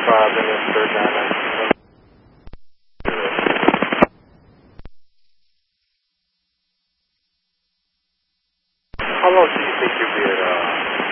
third down. How long do you think you'll be at